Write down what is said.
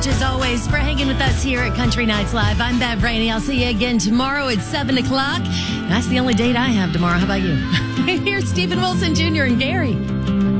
much, as always, for hanging with us here at Country Nights Live. I'm Bev Rainey. I'll see you again tomorrow at 7 o'clock. That's the only date I have tomorrow. How about you? Here's Stephen Wilson Jr. and Gary.